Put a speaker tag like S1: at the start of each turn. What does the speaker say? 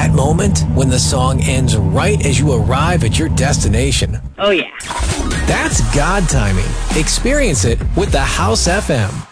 S1: That moment when the song ends right as you arrive at your destination.
S2: Oh, yeah.
S1: That's God timing. Experience it with the House FM.